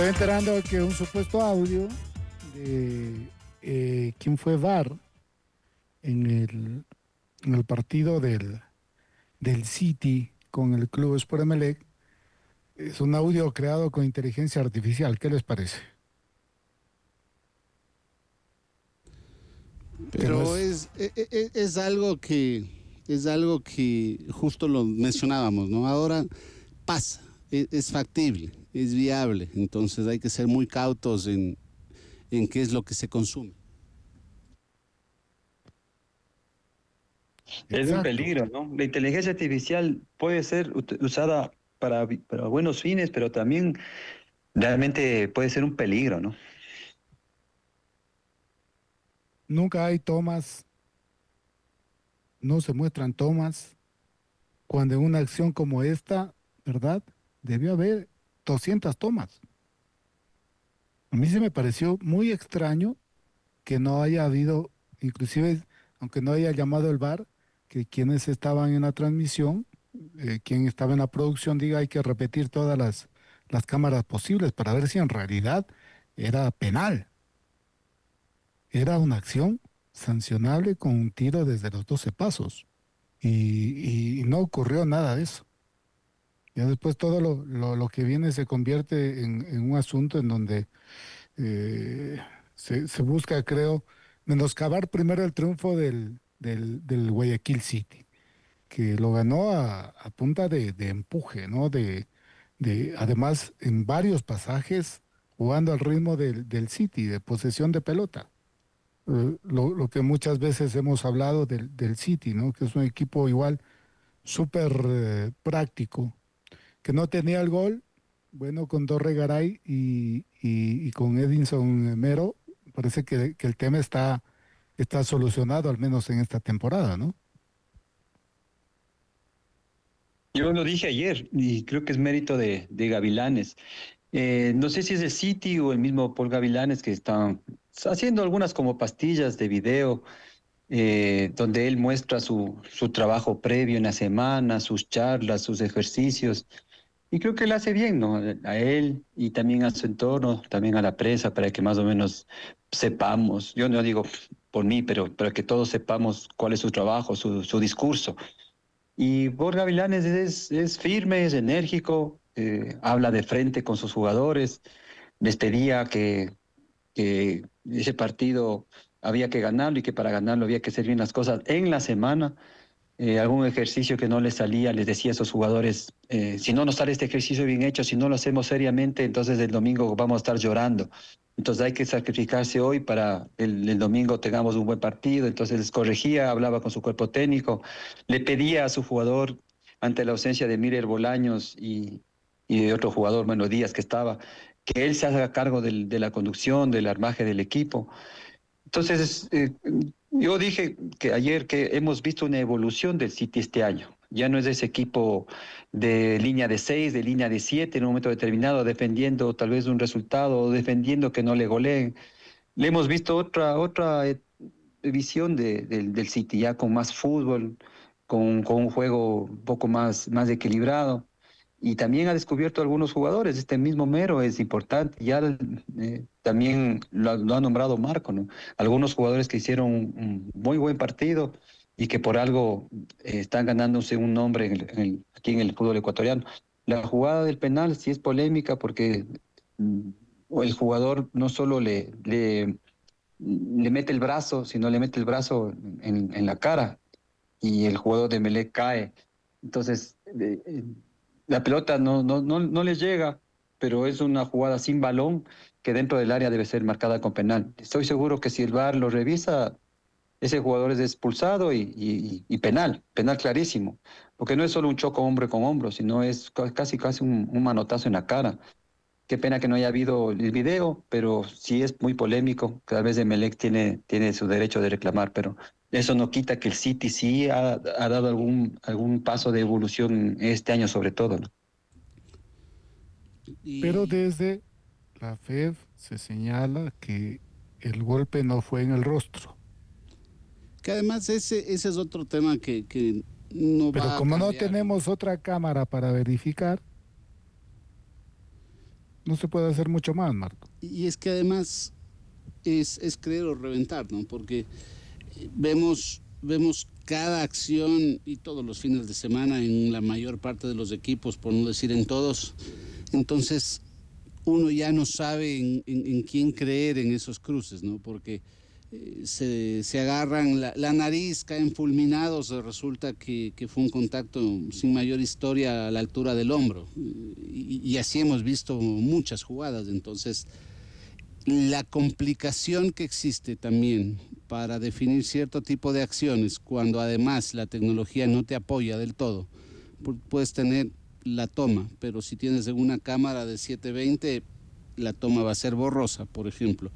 estoy enterando de que un supuesto audio de quién fue VAR en el partido del City con el Club Sport Emelec es un audio creado con inteligencia artificial. ¿Qué les parece? Que no Pero es. es algo que justo lo mencionábamos, ¿no? Ahora pasa, es factible, es viable, entonces hay que ser muy cautos en qué es lo que se consume. Es un Exacto. peligro, ¿no? La inteligencia artificial puede ser usada para buenos fines, pero también realmente puede ser un peligro, ¿no? Nunca hay tomas, no se muestran tomas, cuando en una acción como esta, ¿verdad? Debió haber 200 tomas. A mí se me pareció muy extraño que no haya habido, inclusive, aunque no haya llamado el VAR, que quienes estaban en la transmisión, quien estaba en la producción, diga hay que repetir todas las cámaras posibles para ver si en realidad era penal, era una acción sancionable con un tiro desde los 12 pasos. Y no ocurrió nada de eso. Ya después todo lo que viene se convierte en un asunto en donde eh, se busca, creo, menoscabar primero el triunfo del Guayaquil City, que lo ganó a punta de empuje, ¿no? Además, en varios pasajes, jugando al ritmo del City, de posesión de pelota. Lo que muchas veces hemos hablado del City, ¿no? Que es un equipo igual súper práctico, que no tenía el gol, bueno, con Torre Garay y con Edinson Mero, parece que el tema está solucionado, al menos en esta temporada, ¿no? Yo lo dije ayer y creo que es mérito de Gavilanes. No sé si es el City o el mismo Paul Gavilanes que están haciendo algunas como pastillas de video donde él muestra su trabajo previo en la semana, sus charlas, sus ejercicios. Y creo que él hace bien, ¿no? A él y también a su entorno, también a la prensa, para que más o menos sepamos, yo no digo por mí, pero para que todos sepamos cuál es su trabajo, su discurso. Y Borja Vilanes es firme, es enérgico, habla de frente con sus jugadores, les pedía que ese partido había que ganarlo y que para ganarlo había que hacer bien las cosas en la semana. Algún ejercicio que no les salía, les decía a esos jugadores, si no nos sale este ejercicio bien hecho, si no lo hacemos seriamente, entonces el domingo vamos a estar llorando. Entonces hay que sacrificarse hoy para el domingo tengamos un buen partido. Entonces les corregía, hablaba con su cuerpo técnico, le pedía a su jugador, ante la ausencia de Miller Bolaños y de otro jugador, bueno, Díaz que estaba, que él se haga cargo de la conducción, del armaje del equipo. Entonces, yo dije que ayer que hemos visto una evolución del City este año. Ya no es ese equipo de línea de 6, de línea de 7 en un momento determinado, defendiendo tal vez un resultado o defendiendo que no le goleen. Le hemos visto otra visión del City, ya con más fútbol, con un juego un poco más equilibrado. Y también ha descubierto algunos jugadores. Este mismo Mero es importante. Ya también lo ha nombrado Marco, ¿no? Algunos jugadores que hicieron un muy buen partido y que por algo están ganándose un nombre aquí en el fútbol ecuatoriano. La jugada del penal sí es polémica porque mm, el jugador no solo le mete el brazo, sino le mete el brazo en la cara y el jugador de Melec cae. Entonces, la pelota no les llega, pero es una jugada sin balón que dentro del área debe ser marcada con penal. Estoy seguro que si el VAR lo revisa, ese jugador es expulsado y penal clarísimo, porque no es solo un choco hombre con hombro, sino es casi un manotazo en la cara. Qué pena que no haya habido el video, pero sí es muy polémico. Cada vez Emelec tiene su derecho de reclamar, pero eso no quita que el City sí ha dado algún paso de evolución este año sobre todo, ¿no? Pero Y desde la FED se señala que el golpe no fue en el rostro. que además ese es otro tema que no Pero va a como no cambiar, ¿no? tenemos otra cámara para verificar, No se puede hacer mucho más, Marco. Y es que además es creer o reventar, ¿no? Porque vemos cada acción y todos los fines de semana en la mayor parte de los equipos, por no decir en todos. Entonces uno ya no sabe en quién creer en esos cruces, ¿no? Porque se agarran la nariz, caen fulminados, resulta que fue un contacto sin mayor historia a la altura del hombro. Y así hemos visto muchas jugadas. Entonces, la complicación que existe también para definir cierto tipo de acciones, cuando además la tecnología no te apoya del todo, puedes tener la toma, pero si tienes una cámara de 720, la toma va a ser borrosa, por ejemplo.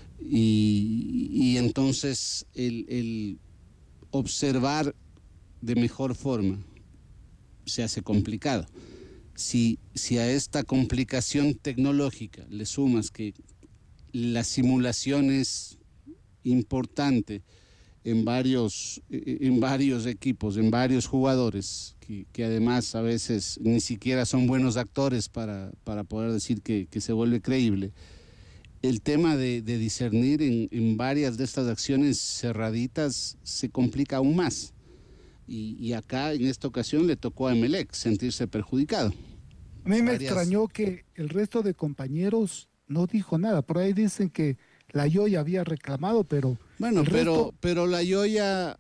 Y entonces el observar de mejor forma se hace complicado. Si a esta complicación tecnológica le sumas que la simulación es importante en varios equipos, en varios jugadores, que además a veces ni siquiera son buenos actores para poder decir que se vuelve creíble. El tema de discernir en varias de estas acciones cerraditas se complica aún más. Y acá en esta ocasión le tocó a Emelec sentirse perjudicado. A mí me Varias... extrañó que el resto de compañeros no dijo nada. Por ahí dicen que la Yoya había reclamado, pero Bueno, el resto, pero la Yoya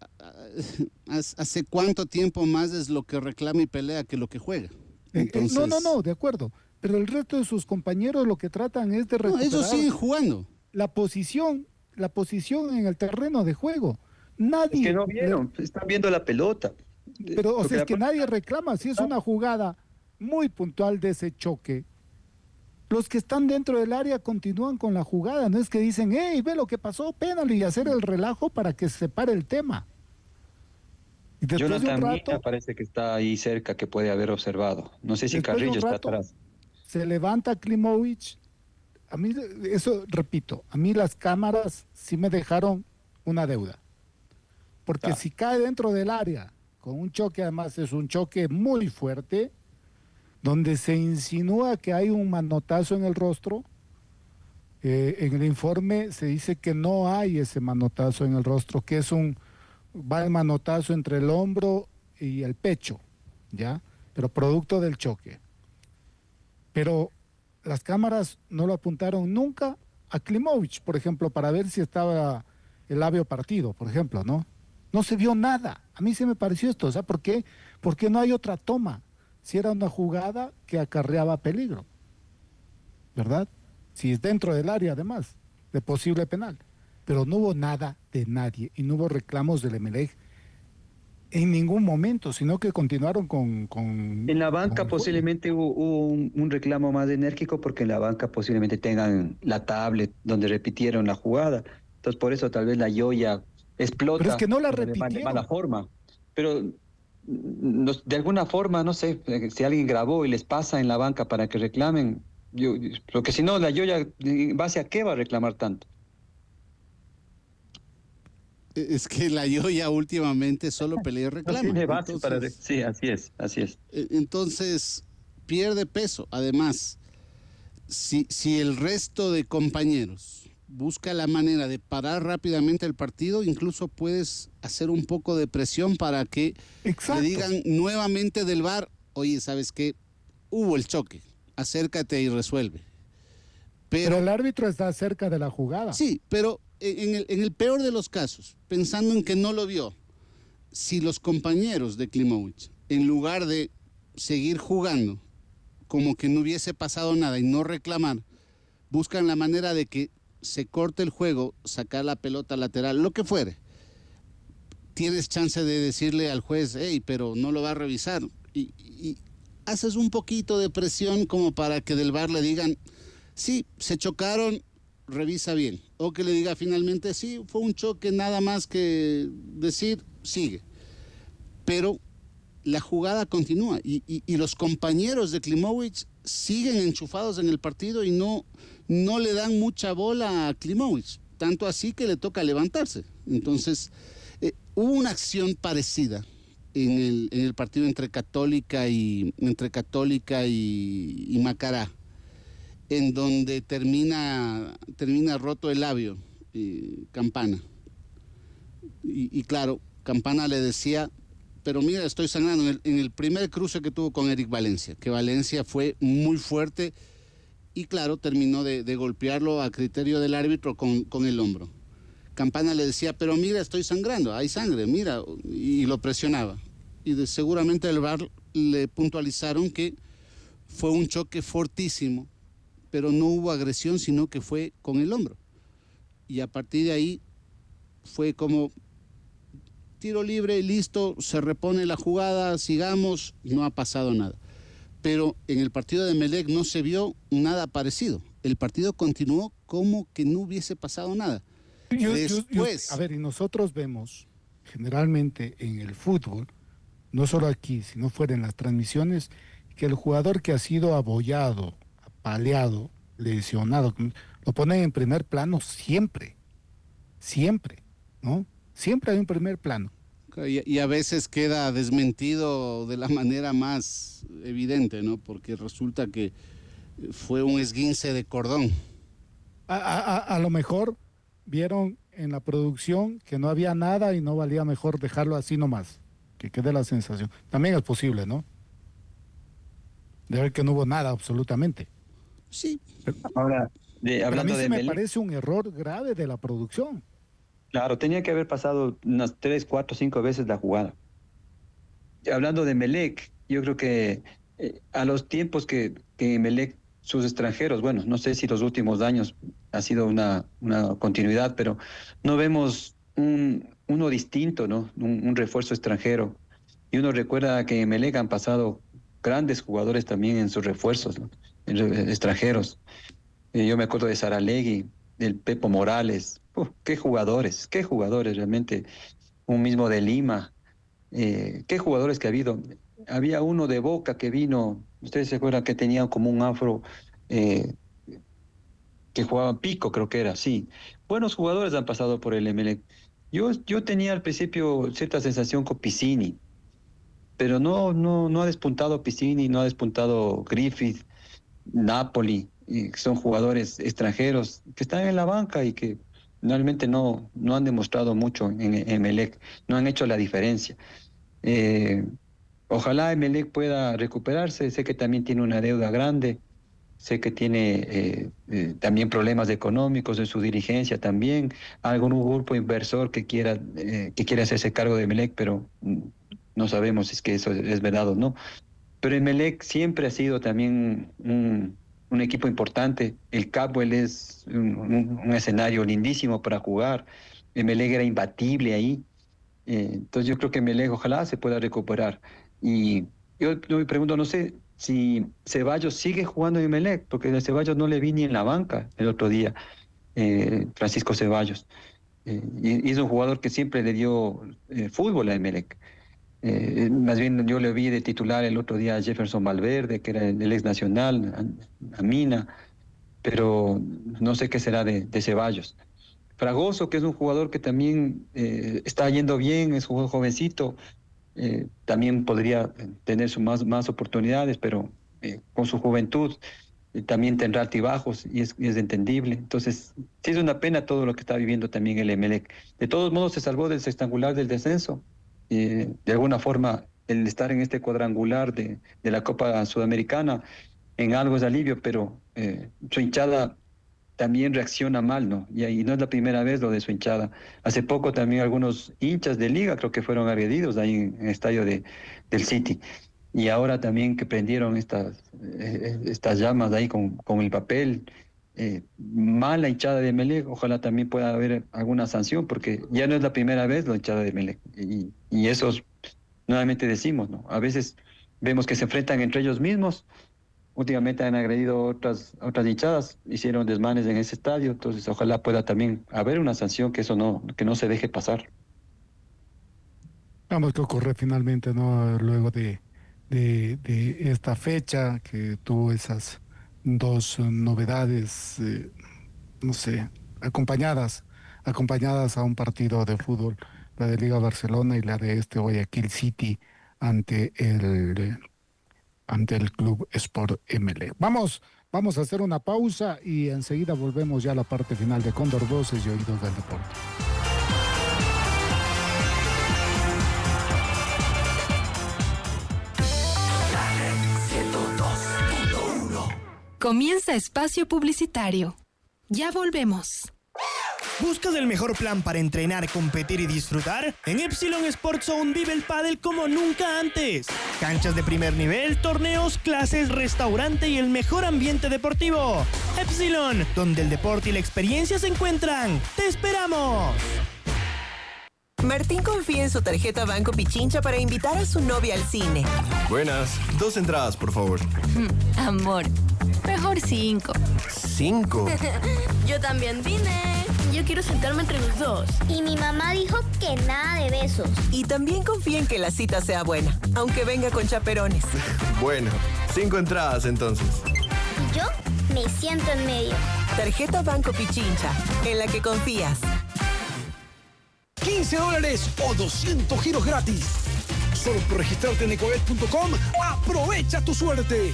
hace cuánto tiempo más es lo que reclama y pelea que lo que juega. Entonces, no, de acuerdo. Pero el resto de sus compañeros lo que tratan es de no, ellos recuperar siguen jugando. la posición en el terreno de juego. Es que Nadie, no vieron, están viendo la pelota. pero o Porque sea, es la que pelota nadie reclama. Si es está- una jugada muy puntual de ese choque, los que están dentro del área continúan con la jugada. No es que dicen, hey, ve lo que pasó, pénale, y hacer el relajo para que se pare el tema. Y Jonathan Mina parece que está ahí cerca, que puede haber observado. No sé si después de Carrillo un está rato, atrás. se levanta Klimovic. A mí, eso repito, a mí las cámaras sí me dejaron una deuda. Porque Ah, si cae dentro del área, con un choque, además es un choque muy fuerte, donde se insinúa que hay un manotazo en el rostro, en el informe se dice que no hay ese manotazo en el rostro, que va el manotazo entre el hombro y el pecho, ¿ya? Pero producto del choque. Pero las cámaras no lo apuntaron nunca a Klimovic, por ejemplo, para ver si estaba el labio partido, por ejemplo, ¿no? No se vio nada. A mí se me pareció esto, o sea, ¿por qué? Porque no hay otra toma. Si era una jugada que acarreaba peligro, ¿verdad? Si es dentro del área, además, de posible penal. Pero no hubo nada de nadie y no hubo reclamos del Emelec en ningún momento, sino que continuaron En la con banca el juego. posiblemente hubo un reclamo más enérgico porque en la banca posiblemente tengan la tablet donde repitieron la jugada. Entonces por eso tal vez la Yoya Pero es que explota no la de mala repitieron. forma. Pero de alguna forma, no sé, si alguien grabó y les pasa en la banca para que reclamen, porque si no, la Yoya, ¿en base a qué va a reclamar tanto? Es que la Yoya últimamente solo pelea y No reclama. tiene base para... Sí, así es, así es. Entonces pierde peso. Además, si el resto de compañeros busca la manera de parar rápidamente el partido, incluso puedes hacer un poco de presión para que le Exacto. digan nuevamente del VAR, oye, ¿sabes qué? Hubo el choque, acércate y resuelve. Pero Pero el árbitro está cerca de la jugada. sí, pero en el peor de los casos, pensando en que no lo vio, si los compañeros de Klimovic, en lugar de seguir jugando como que no hubiese pasado nada y no reclamar, buscan la manera de que se corte el juego, sacar la pelota lateral, lo que fuere, tienes chance de decirle al juez, hey, pero no lo va a revisar. Y haces un poquito de presión como para que del VAR le digan, sí, se chocaron, revisa bien. O que le diga finalmente, sí, fue un choque, nada más que decir, sigue. Pero la jugada continúa y los compañeros de Klimovic siguen enchufados en el partido y no le dan mucha bola a Klimovic, tanto así que le toca levantarse. Entonces, hubo una acción parecida en el partido entre Católica y Macará, en donde termina roto el labio, Campana. Y claro, Campana le decía, pero mira, estoy sangrando en el primer cruce que tuvo con Eric Valencia, que Valencia fue muy fuerte y claro, terminó de golpearlo a criterio del árbitro con el hombro. Campana le decía, pero mira, estoy sangrando, hay sangre, mira, y lo presionaba. Y seguramente el VAR le puntualizaron que fue un choque fortísimo, pero no hubo agresión, sino que fue con el hombro. Y a partir de ahí fue como tiro libre, listo, se repone la jugada, sigamos, no ha pasado nada. Pero en el partido de Emelec no se vio nada parecido. El partido continuó como que no hubiese pasado nada. Después, A ver, y nosotros vemos generalmente en el fútbol, no solo aquí, sino fuera en las transmisiones, que el jugador que ha sido abollado, apaleado, lesionado, lo ponen en primer plano siempre, siempre, ¿no? Siempre hay un primer plano. y a veces queda desmentido de la manera más evidente, ¿no? Porque resulta que fue un esguince de cordón. A lo mejor vieron en la producción que no había nada y no valía mejor dejarlo así nomás, que quede la sensación. También es posible, ¿no? De ver que no hubo nada absolutamente. Sí, Ahora, Pero a mí hablando sí de me Melec, parece un error grave de la producción. claro, tenía que haber pasado unas 3, 4, 5 veces la jugada. Hablando de Melec, yo creo que a los tiempos que Melec, sus extranjeros, bueno, no sé si los últimos años ha sido una continuidad, pero no vemos uno distinto, ¿no? Un refuerzo extranjero. Y uno recuerda que en Melec han pasado grandes jugadores también en sus refuerzos, ¿no? Extranjeros. Yo me acuerdo de Saralegui, del Pepo Morales. Uf, qué jugadores realmente. Un mismo de Lima. ¿Qué jugadores que ha habido? Había uno de Boca que vino, ustedes se acuerdan que tenía como un afro eh, que jugaba pico, creo que era, sí. Buenos jugadores han pasado por el Emelec. Yo tenía al principio cierta sensación con Piscini, pero no ha despuntado Piscini, no ha despuntado Griffith, Napoli, que son jugadores extranjeros que están en la banca y que realmente no han demostrado mucho en Emelec, no han hecho la diferencia. Eh, Ojalá Emelec pueda recuperarse. Sé que también tiene una deuda grande. Sé que tiene también problemas económicos en su dirigencia también. Algún grupo inversor que quiera hacerse cargo de Emelec, pero no sabemos si es que eso es verdad o no. Pero Emelec siempre ha sido también un equipo importante. El Capwell es un escenario lindísimo para jugar. Emelec era imbatible ahí. Entonces yo creo que Melec ojalá se pueda recuperar. Y yo me pregunto, no sé si Ceballos sigue jugando en Melec, porque de Ceballos no le vi ni en la banca el otro día, Francisco Ceballos. Y es un jugador que siempre le dio fútbol a Emelec. Más bien yo le vi de titular el otro día a Jefferson Valverde, que era el ex nacional, a Mina, pero no sé qué será de Ceballos. Fragoso, que es un jugador que también está yendo bien, es un jovencito, también podría tener más oportunidades, pero con su juventud también tendrá altibajos y es entendible. Entonces, sí es una pena todo lo que está viviendo también el Emelec. De todos modos, se salvó del sextangular del descenso. De alguna forma, el estar en este cuadrangular de la Copa Sudamericana en algo es alivio, pero su hinchada también reacciona mal, ¿no? Y ahí no es la primera vez lo de su hinchada. Hace poco también algunos hinchas de liga creo que fueron agredidos ahí en el estadio del City. Y ahora también que prendieron estas llamas ahí con el papel. Mala hinchada de Melec, ojalá también pueda haber alguna sanción, porque ya no es la primera vez la hinchada de Melec. Y eso nuevamente decimos, ¿no? A veces vemos que se enfrentan entre ellos mismos. Últimamente han agredido otras hinchadas, hicieron desmanes en ese estadio, entonces ojalá pueda también haber una sanción que no se deje pasar. Vamos qué ocurre finalmente, ¿no? Luego de esta fecha que tuvo esas dos novedades, no sé, acompañadas a un partido de fútbol, la de Liga Barcelona y la de este Guayaquil City ante ante el Club Sport Emelec. Vamos a hacer una pausa y enseguida volvemos ya a la parte final de Cóndor Voces y Oídos del Deporte. Comienza Espacio Publicitario. Ya volvemos. ¿Buscas el mejor plan para entrenar, competir y disfrutar? En Epsilon Sports Zone vive el pádel como nunca antes. Canchas de primer nivel, torneos, clases, restaurante y el mejor ambiente deportivo. Epsilon, donde el deporte y la experiencia se encuentran. ¡Te esperamos! Martín confía en su tarjeta Banco Pichincha para invitar a su novia al cine. Buenas, 2 entradas, por favor. Amor, mejor 5. ¿5? Yo también vine. Yo quiero sentarme entre los dos. Y mi mamá dijo que nada de besos. Y también confía en que la cita sea buena, aunque venga con chaperones. Bueno, 5 entradas entonces. Y yo me siento en medio. Tarjeta Banco Pichincha, en la que confías. $15 o 200 giros gratis. Solo por registrarte en ecobet.com, aprovecha tu suerte.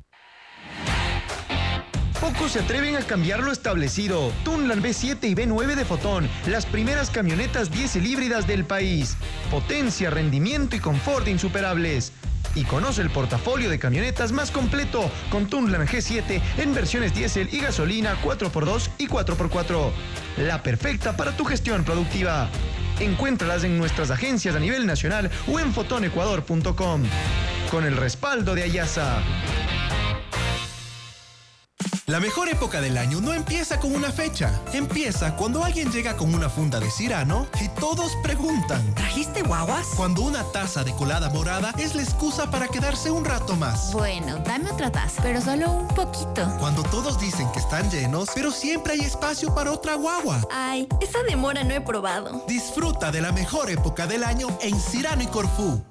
Pocos se atreven a cambiar lo establecido. Tunland B7 y B9 de Fotón, las primeras camionetas diésel híbridas del país. Potencia, rendimiento y confort insuperables. Y conoce el portafolio de camionetas más completo con Tunland G7 en versiones diésel y gasolina 4x2 y 4x4. La perfecta para tu gestión productiva. Encuéntralas en nuestras agencias a nivel nacional o en fotonecuador.com. Con el respaldo de Ayasa. La mejor época del año no empieza con una fecha. Empieza cuando alguien llega con una funda de Cirano y todos preguntan: ¿Trajiste guaguas? Cuando una taza de colada morada es la excusa para quedarse un rato más. Bueno, dame otra taza, pero solo un poquito. Cuando todos dicen que están llenos, pero siempre hay espacio para otra guagua. Ay, esa demora no he probado. Disfruta de la mejor época del año en Cirano y Corfú.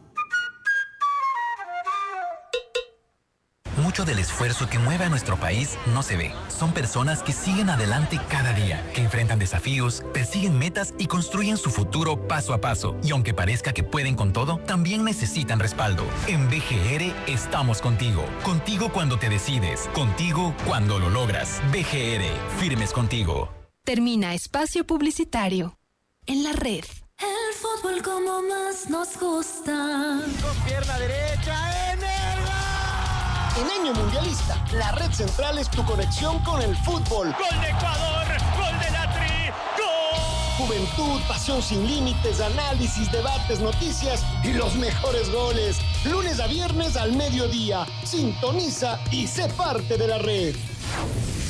Mucho del esfuerzo que mueve a nuestro país no se ve. Son personas que siguen adelante cada día, que enfrentan desafíos, persiguen metas y construyen su futuro paso a paso. Y aunque parezca que pueden con todo, también necesitan respaldo. En BGR estamos contigo. Contigo cuando te decides. Contigo cuando lo logras. BGR, firmes contigo. Termina Espacio Publicitario. En la red. El fútbol como más nos gusta. Con pierna derecha en el gol. En año mundialista, la Red Central es tu conexión con el fútbol. ¡Gol de Ecuador! ¡Gol de la Tri! ¡Gol! Juventud, pasión sin límites, análisis, debates, noticias y los mejores goles. Lunes a viernes al mediodía. Sintoniza y sé parte de la red.